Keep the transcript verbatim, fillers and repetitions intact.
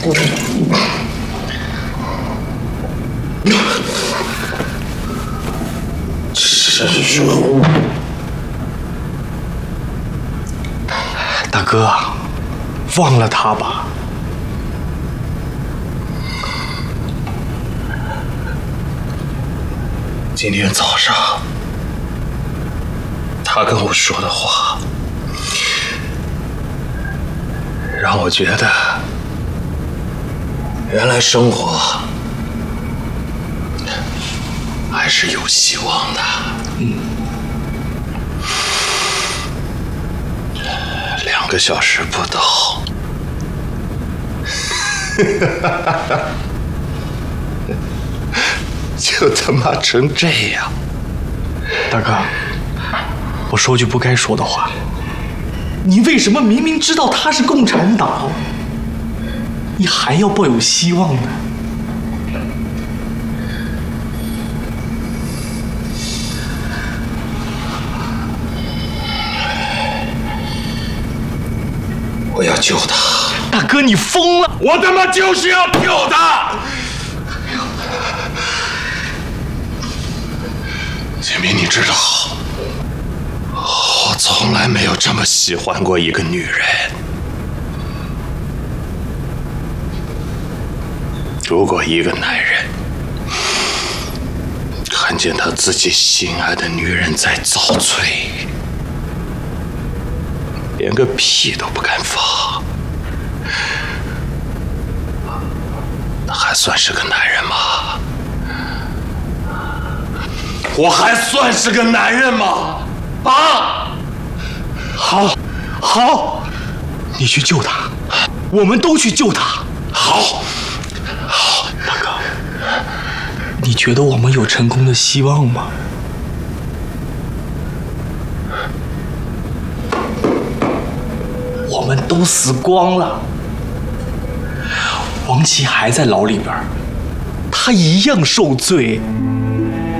师叔， 大哥，忘了他吧。 今天早上他跟我说的话，让我觉得，原来生活还是有希望的。嗯。两个小时不到，就他妈成这样。 大哥，我说句不该说的话，你为什么明明知道他是共产党，你还要抱有希望呢？ 我要救他。 大哥，你疯了！ 我他妈就是要救他！建明，你知道，我从来没有这么喜欢过一个女人。如果一个男人看见他自己心爱的女人在遭罪，连个屁都不敢放，那还算是个男人吗？我还算是个男人吗？啊！ 好，好，你去救他，我们都去救他。 好，好， 大哥，你觉得我们有成功的希望吗？我们都死光了，王琦还在牢里边，他一样受罪。